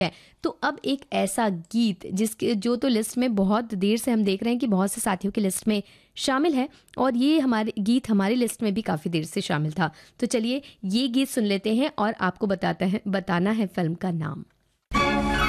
है। तो अब एक ऐसा गीत जिसके जो तो लिस्ट में बहुत देर से हम देख रहे हैं कि बहुत से साथियों की लिस्ट में शामिल है, और ये हमारे गीत हमारी लिस्ट में भी काफ़ी देर से शामिल था। तो चलिए ये गीत सुन लेते हैं और आपको बताना है फिल्म का नाम।